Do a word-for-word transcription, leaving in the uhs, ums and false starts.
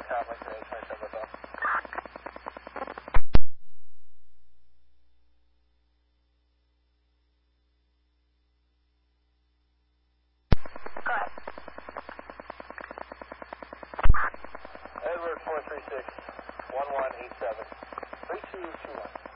Tom, Lincoln eight twenty-seven with us. Go ahead. Edward four three six, one one eight seven, three two two one.